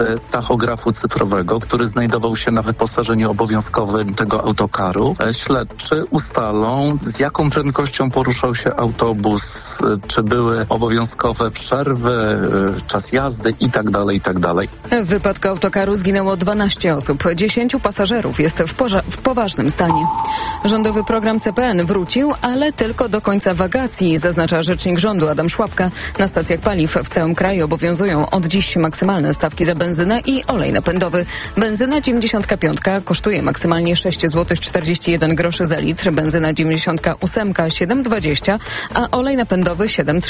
tachografu cyfrowego, który znajdował się na wyposażeniu obowiązkowym tego autokaru. Śledczy ustalą, z jaką prędkością poruszał się autobus, czy były obowiązkowe przerwy, czas jazdy i tak dalej, i tak dalej. W wypadku autokaru zginęło 12 osób. 10 pasażerów jest w poważnym stanie. Rządowy program CPN wrócił, ale tylko do końca wakacji, zaznacza rzecznik rządu Adam Szłapka. Na stacjach paliw w całym kraju obowiązują od dziś maksymalne stawki za benzynę i olej napędowy. Benzyna 95 kosztuje maksymalnie 6,41 zł za litr, benzyna 98 7,20, a olej napędowy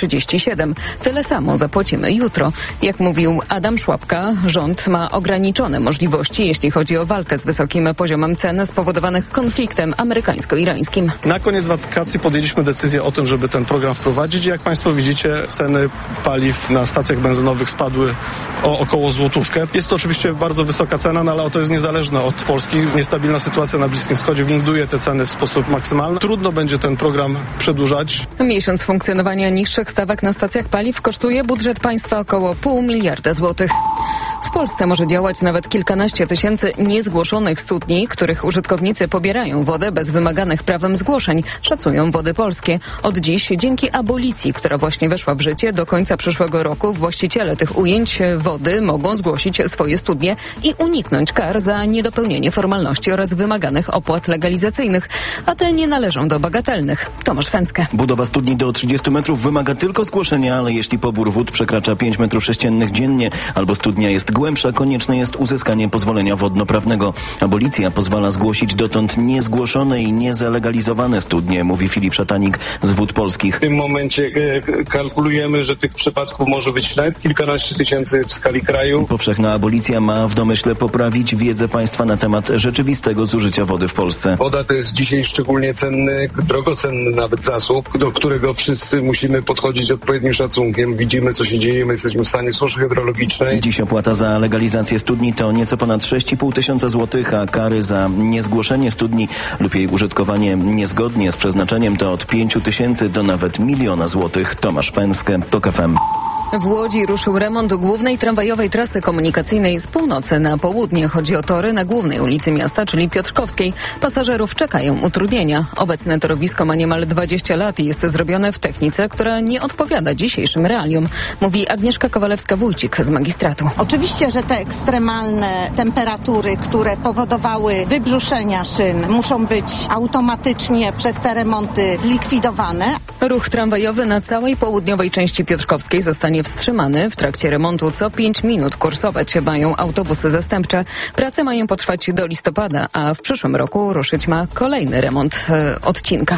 7,37. Tyle samo zapłacimy jutro. Jak mówił Adam Szłapka, rząd ma ograniczone możliwości, jeśli chodzi o walkę z wysokim poziomem cen spowodowanych konfliktem amerykańsko-irańskim. Na koniec wakacji podjęliśmy decyzję o tym, żeby ten program wprowadzić. Jak Państwo widzicie, ceny paliw na stacjach benzynowych spadły o około złotówkę. Jest to oczywiście bardzo wysoka cena, no ale to jest niezależne od Polski. Niestabilna sytuacja na Bliskim Wschodzie winduje te ceny w sposób maksymalny. Trudno będzie ten program przedłużać. Miesiąc funkcjonowania niższych stawek na stacjach paliw kosztuje budżet państwa około 0,5 miliarda złotych. W Polsce może działać nawet kilkanaście tysięcy niezgłoszonych studni, których użytkownicy pobierają wodę bez wymaganych prawem zgłoszeń, szacują Wody Polskie. Od dziś, dzięki abolicji, która właśnie weszła w życie, do końca przyszłego roku właściciele tych ujęć wody mogą zgłosić swoje studnie i uniknąć kar za niedopełnienie formalności oraz wymaganych opłat legalizacyjnych, a te nie należą do bagatelnych. Tomasz Fęskę. Budowa studni do 30 metrów wymaga tylko zgłoszenia, ale jeśli pobór wód przekracza 5 metrów sześciennych dziennie albo studnia jest głębsza, konieczne jest uzyskanie pozwolenia wodnoprawnego. Abolicja pozwala zgłosić dotąd niezgłoszone i niezalegalizowane studnie, mówi Filip Szatanik z Wód Polskich. W tym momencie kalkulujemy, że tych przypadków może być nawet kilkanaście tysięcy w skali kraju. Powszechna abolicja ma w domyśle poprawić wiedzę państwa na temat rzeczywistego zużycia wody w Polsce. Woda to jest dzisiaj szczególnie cenny, drogocenny nawet zasób, do którego wszyscy musimy podchodzić odpowiednim szacunkiem. Widzimy, co się dzieje, my jesteśmy w stanie suszy hydrologicznej. Dziś opłata za legalizację studni to nieco ponad 6,5 tysiąca złotych, a kary za niezgłoszenie studni lub jej użytkowanie niezgodnie z przeznaczeniem to od 5 tysięcy do nawet 1 miliona złotych. Tomasz Fęskę, TOK FM. W Łodzi ruszył remont głównej tramwajowej trasy komunikacyjnej z północy na południe. Chodzi o tory na głównej ulicy miasta, czyli Piotrkowskiej. Pasażerów czekają utrudnienia. Obecne torowisko ma niemal 20 lat i jest zrobione w technice, która nie odpowiada dzisiejszym realiom, mówi Agnieszka Kowalewska-Wójcik z magistratu. Oczywiście, że te ekstremalne temperatury, które powodowały wybrzuszenia szyn, muszą być automatycznie przez te remonty zlikwidowane. Ruch tramwajowy na całej południowej części Piotrkowskiej zostanie wstrzymany. W trakcie remontu co 5 minut kursować mają autobusy zastępcze. Prace mają potrwać do listopada, a w przyszłym roku ruszyć ma kolejny remont odcinka.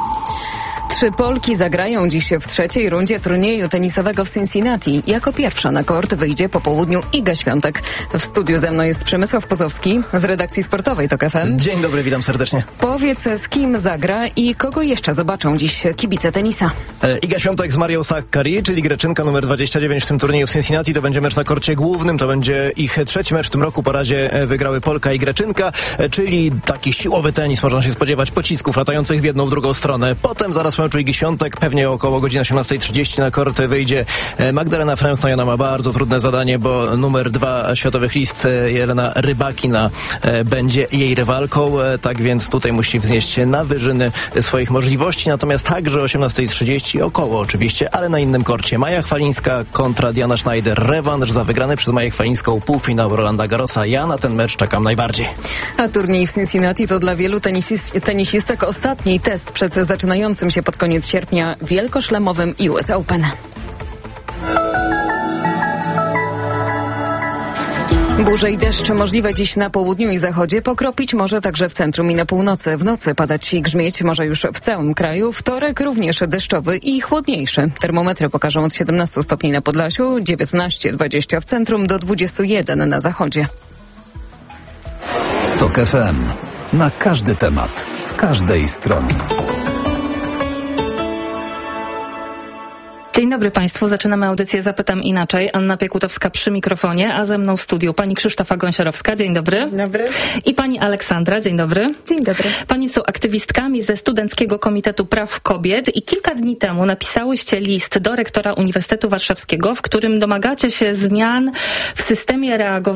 3 Polki zagrają dziś w trzeciej rundzie turnieju tenisowego w Cincinnati. Jako pierwsza na kort wyjdzie po południu Iga Świątek. W studiu ze mną jest Przemysław Pozowski z redakcji sportowej TOK FM. Dzień dobry, witam serdecznie. Powiedz, z kim zagra i kogo jeszcze zobaczą dziś kibice tenisa? Iga Świątek z Marią Sakkari, czyli Greczynka numer 29 w tym turnieju w Cincinnati. To będzie mecz na korcie głównym, to będzie ich trzeci mecz w tym roku. Po razie wygrały Polka i Greczynka, czyli taki siłowy tenis, można się spodziewać pocisków latających w jedną, w drugą stronę. Potem zaraz meczu Igi Świątek, pewnie około godziny 18:30 na kort wyjdzie Magdalena Fręch. No i ona ma bardzo trudne zadanie, bo numer 2 światowych list Jelena Rybakina będzie jej rywalką, tak więc tutaj musi wznieść się na wyżyny swoich możliwości. Natomiast także o 18:30 około oczywiście, ale na innym korcie Maja Chwalińska kontra Diana Schneider. Rewanż za wygrany przez Maję Chwalińską półfinał Rolanda Garrosa. Ja na ten mecz czekam najbardziej. A turniej w Cincinnati to dla wielu tenisistek ostatni test przed zaczynającym się pod koniec sierpnia wielkoszlemowym US Open. Burze i deszcz możliwe dziś na południu i zachodzie, pokropić może także w centrum i na północy. W nocy padać i grzmieć może już w całym kraju. Wtorek również deszczowy i chłodniejszy. Termometry pokażą od 17 stopni na Podlasiu, 19-20 w centrum, do 21 na zachodzie. TOK FM. Na każdy temat, z każdej strony. Dzień dobry Państwu. Zaczynamy audycję Zapytam Inaczej. Anna Piekutowska przy mikrofonie, a ze mną w studiu pani Krzysztofa Gąsiorowska. Dzień dobry. Dzień dobry. I pani Aleksandra. Dzień dobry. Dzień dobry. Pani są aktywistkami ze Studenckiego Komitetu Praw Kobiet i kilka dni temu napisałyście list do rektora Uniwersytetu Warszawskiego, w którym domagacie się zmian w systemie reagowania